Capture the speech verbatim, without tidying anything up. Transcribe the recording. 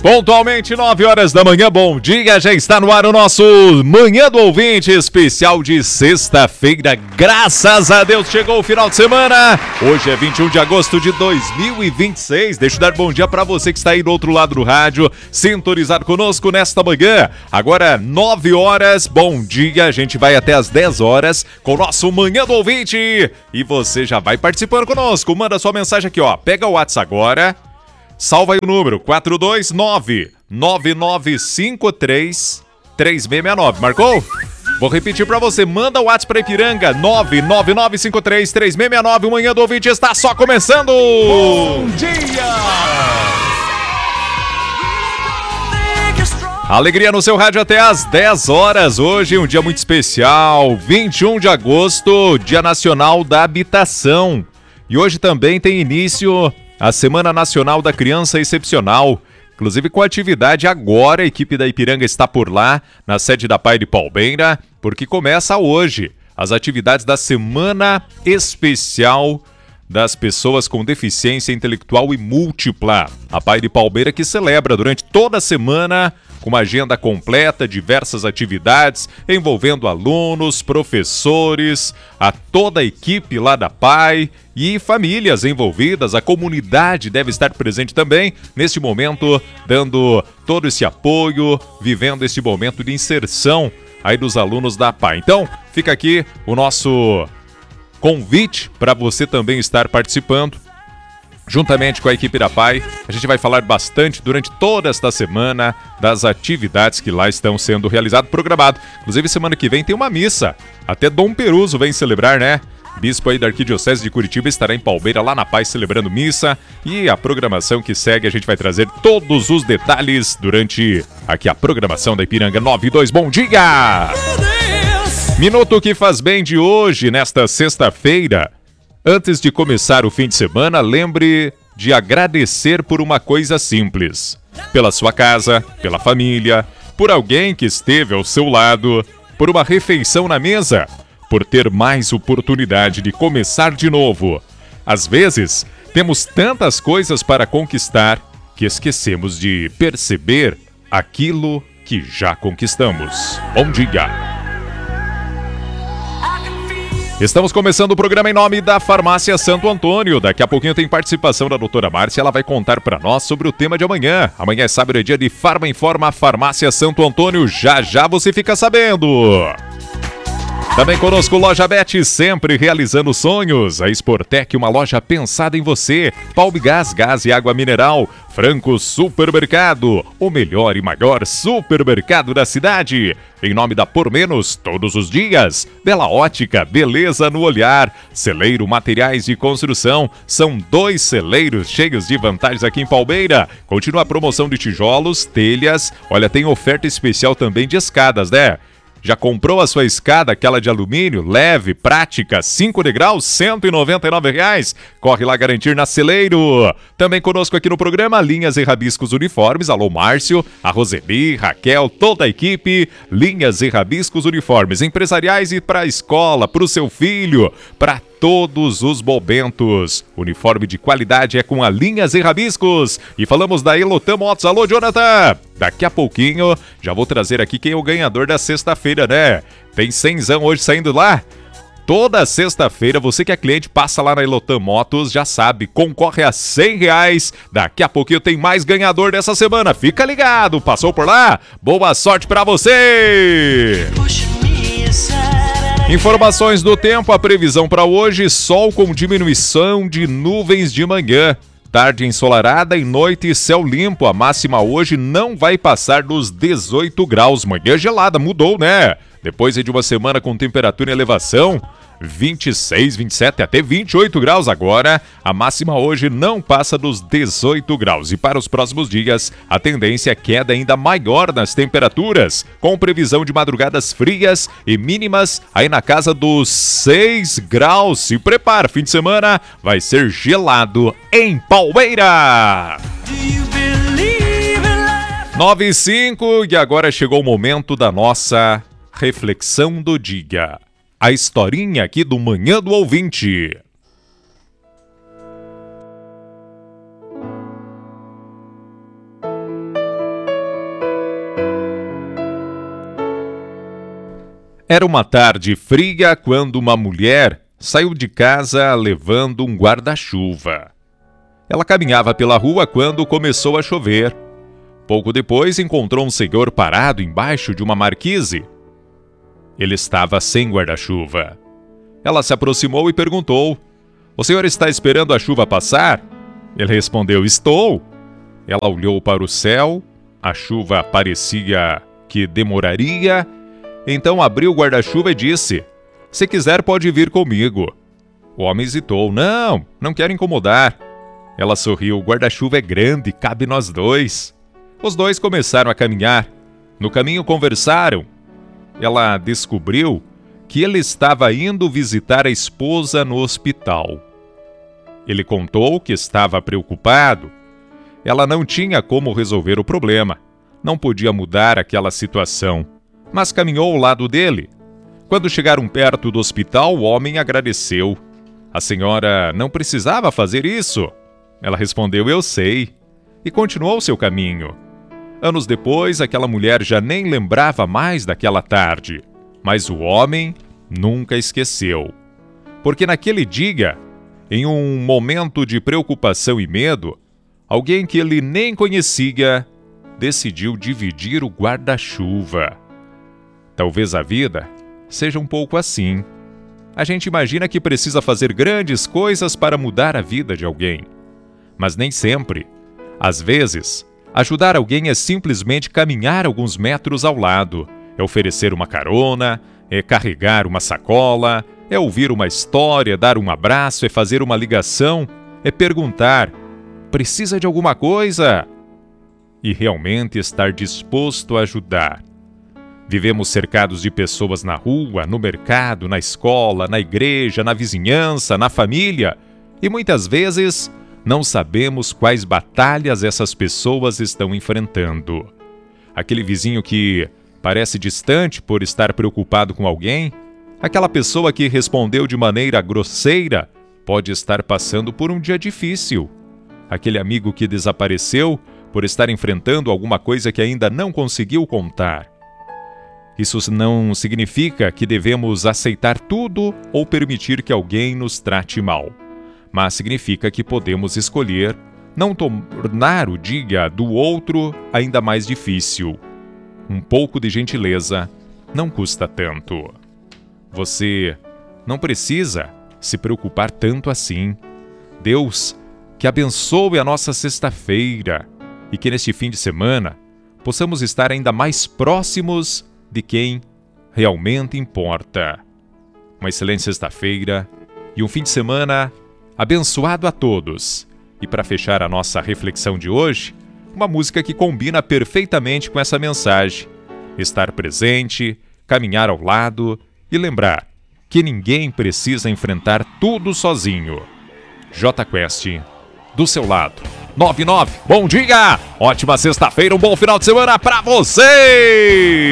Pontualmente, nove horas da manhã, bom dia, já está no ar o nosso Manhã do Ouvinte especial de sexta-feira. Graças a Deus chegou o final de semana. Hoje é vinte e um de agosto de dois mil e vinte e seis. Deixa eu dar bom dia para você que está aí do outro lado do rádio, sintonizado conosco nesta manhã. Agora, nove horas, bom dia, a gente vai até as dez horas com o nosso Manhã do Ouvinte. E você já vai participando conosco, manda sua mensagem aqui, ó, pega o WhatsApp agora. Salva aí o número quatro dois nove, nove nove cinco três, três seis seis nove. Marcou? Vou repetir pra você. Manda o WhatsApp pra Ipiranga. nove nove nove cinco três, três seis seis nove. O Manhã do Ouvinte está só começando. Bom dia! Alegria no seu rádio até às dez horas. Hoje um dia muito especial. vinte e um de agosto, Dia Nacional da Habitação. E hoje também tem início a Semana Nacional da Criança Excepcional, inclusive com atividade agora, a equipe da Ipiranga está por lá, na sede da Pai de Palmeira, porque começa hoje as atividades da Semana Especial das Pessoas com Deficiência Intelectual e Múltipla. A Pai de Palmeira que celebra durante toda a semana com uma agenda completa, diversas atividades envolvendo alunos, professores, a toda a equipe lá da Pai e famílias envolvidas. A comunidade deve estar presente também neste momento, dando todo esse apoio, vivendo esse momento de inserção aí dos alunos da Pai. Então, fica aqui o nosso convite para você também estar participando. Juntamente com a equipe da Pai, a gente vai falar bastante durante toda esta semana das atividades que lá estão sendo realizadas, programado. Inclusive, semana que vem tem uma missa. Até Dom Peruso vem celebrar, né? Bispo aí da Arquidiocese de Curitiba estará em Palmeira, lá na Pai, celebrando missa. E a programação que segue, a gente vai trazer todos os detalhes durante aqui a programação da Ipiranga noventa e dois. Bom dia! Minuto que faz bem de hoje, nesta sexta-feira. Antes de começar o fim de semana, lembre de agradecer por uma coisa simples. Pela sua casa, pela família, por alguém que esteve ao seu lado, por uma refeição na mesa, por ter mais oportunidade de começar de novo. Às vezes, temos tantas coisas para conquistar que esquecemos de perceber aquilo que já conquistamos. Bom dia! Estamos começando o programa em nome da Farmácia Santo Antônio. Daqui a pouquinho tem participação da doutora Márcia. Ela vai contar para nós sobre o tema de amanhã. Amanhã é sábado, é dia de Farma Informa Farmácia Santo Antônio. Já já você fica sabendo. Também conosco Loja Bet, sempre realizando sonhos. A Sportec, uma loja pensada em você. Palmigás, gás e água mineral. Franco Supermercado, o melhor e maior supermercado da cidade. Em nome da Por Menos, todos os dias. Bela Ótica, beleza no olhar. Celeiro Materiais de Construção. São dois celeiros cheios de vantagens aqui em Palmeira. Continua a promoção de tijolos, telhas. Olha, tem oferta especial também de escadas, né? Já comprou a sua escada, aquela de alumínio, leve, prática, cinco degraus, cento e noventa e nove reais? Corre lá garantir na Celeiro. Também conosco aqui no programa, Linhas e Rabiscos Uniformes. Alô, Márcio, a Roseli, Raquel, toda a equipe. Linhas e Rabiscos Uniformes empresariais e para a escola, para o seu filho, para todos os momentos. Uniforme de qualidade é com a Linhas e Rabiscos. E falamos da Elotam Motos. Alô, Jonathan! Daqui a pouquinho já vou trazer aqui quem é o ganhador da sexta-feira, né? Tem cenzão hoje saindo lá. Toda sexta-feira, você que é cliente, passa lá na Elotam Motos, já sabe, concorre a cem reais. Daqui a pouquinho tem mais ganhador dessa semana. Fica ligado, passou por lá? Boa sorte pra você! Informações do tempo, a previsão para hoje, sol com diminuição de nuvens de manhã. Tarde ensolarada e noite céu limpo. A máxima hoje não vai passar dos dezoito graus. Manhã gelada, mudou, né? Depois de uma semana com temperatura em elevação, vinte e seis, vinte e sete até vinte e oito graus agora. A máxima hoje não passa dos dezoito graus. E para os próximos dias, a tendência é queda ainda maior nas temperaturas, com previsão de madrugadas frias e mínimas aí na casa dos seis graus. Se prepara, fim de semana vai ser gelado em Palmeira. nove e cinco e agora chegou o momento da nossa reflexão do dia. A historinha aqui do Manhã do Ouvinte. Era uma tarde fria quando uma mulher saiu de casa levando um guarda-chuva. Ela caminhava pela rua quando começou a chover. Pouco depois encontrou um senhor parado embaixo de uma marquise. Ele estava sem guarda-chuva. Ela se aproximou e perguntou: "O senhor está esperando a chuva passar?" Ele respondeu: "Estou." Ela olhou para o céu. A chuva parecia que demoraria. Então abriu o guarda-chuva e disse: "Se quiser, pode vir comigo." O homem hesitou: "Não, não quero incomodar." Ela sorriu: "O guarda-chuva é grande, cabe nós dois." Os dois começaram a caminhar. No caminho conversaram. Ela descobriu que ele estava indo visitar a esposa no hospital. Ele contou que estava preocupado. Ela não tinha como resolver o problema. Não podia mudar aquela situação, mas caminhou ao lado dele. Quando chegaram perto do hospital, o homem agradeceu. "A senhora não precisava fazer isso." Ela respondeu: "Eu sei." E continuou seu caminho. Anos depois, aquela mulher já nem lembrava mais daquela tarde, mas o homem nunca esqueceu. Porque naquele dia, em um momento de preocupação e medo, alguém que ele nem conhecia decidiu dividir o guarda-chuva. Talvez a vida seja um pouco assim. A gente imagina que precisa fazer grandes coisas para mudar a vida de alguém. Mas nem sempre. Às vezes, ajudar alguém é simplesmente caminhar alguns metros ao lado, é oferecer uma carona, é carregar uma sacola, é ouvir uma história, dar um abraço, é fazer uma ligação, é perguntar: "Precisa de alguma coisa?" E realmente estar disposto a ajudar. Vivemos cercados de pessoas na rua, no mercado, na escola, na igreja, na vizinhança, na família, e muitas vezes não sabemos quais batalhas essas pessoas estão enfrentando. Aquele vizinho que parece distante por estar preocupado com alguém, aquela pessoa que respondeu de maneira grosseira, pode estar passando por um dia difícil. Aquele amigo que desapareceu por estar enfrentando alguma coisa que ainda não conseguiu contar. Isso não significa que devemos aceitar tudo ou permitir que alguém nos trate mal, mas significa que podemos escolher não tornar o dia do outro ainda mais difícil. Um pouco de gentileza não custa tanto. Você não precisa se preocupar tanto assim. Deus que abençoe a nossa sexta-feira e que neste fim de semana possamos estar ainda mais próximos de quem realmente importa. Uma excelente sexta-feira e um fim de semana abençoado a todos. E para fechar a nossa reflexão de hoje, uma música que combina perfeitamente com essa mensagem: estar presente, caminhar ao lado e lembrar que ninguém precisa enfrentar tudo sozinho. J Quest, do seu lado. nove nove, bom dia! Ótima sexta-feira, um bom final de semana para você!